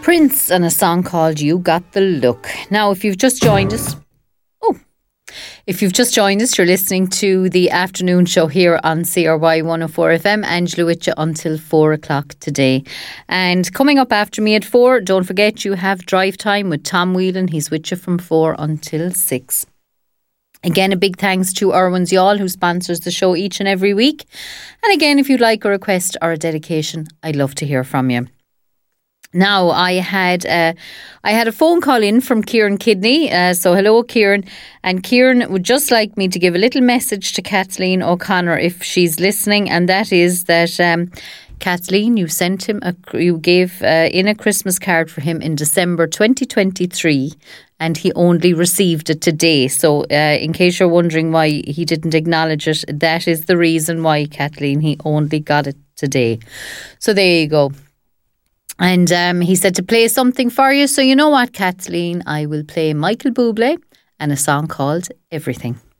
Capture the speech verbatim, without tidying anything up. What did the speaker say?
Prince and a song called You Got the Look. Now, if you've just joined us, oh, if you've just joined us, you're listening to the afternoon show here on C R Y one oh four F M. Angela with you until four o'clock today. And coming up after me at four, don't forget you have Drive Time with Tom Whelan. He's with you from four until six. Again, a big thanks to Irwin's Y'all, who sponsors the show each and every week. And again, if you'd like a request or a dedication, I'd love to hear from you. Now, I had uh, I had a phone call in from Kieran Kidney. Uh, so, hello, Kieran. And Kieran would just like me to give a little message to Kathleen O'Connor if she's listening. And that is that, um, Kathleen, you sent him, a, you gave uh, in a Christmas card for him in December twenty twenty-three. And he only received it today. So, uh, in case you're wondering why he didn't acknowledge it, that is the reason why, Kathleen, he only got it today. So, there you go. And um, he said to play something for you. So you know what, Kathleen? I will play Michael Bublé and a song called Everything.